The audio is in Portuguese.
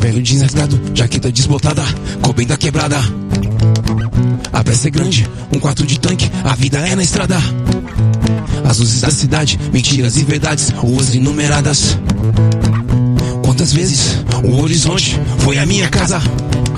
velho jeans rasgado, jaqueta desbotada, coberta quebrada. A pressa é grande, um quarto de tanque, a vida é na estrada. As luzes da cidade, mentiras e verdades, ruas inumeradas. Quantas vezes o horizonte foi a minha casa?